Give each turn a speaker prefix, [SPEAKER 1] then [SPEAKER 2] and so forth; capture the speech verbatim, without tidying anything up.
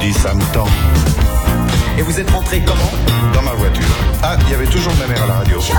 [SPEAKER 1] dis ça me tend.
[SPEAKER 2] Et vous êtes rentré comment?
[SPEAKER 1] Dans ma voiture. Ah, il y avait toujours ma mère à la radio.